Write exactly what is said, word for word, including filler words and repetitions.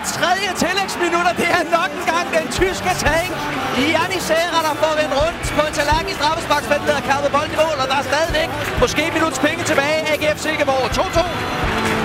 tredje tillægsminutter. Det er nok en gang den tyske tank. Gianni Serra, der får vendt rundt på en tallerken i straffesparksfeltet og kappet bolden i mål, og der er stadigvæk måske minuts penge tilbage. A G F Silkeborg to to.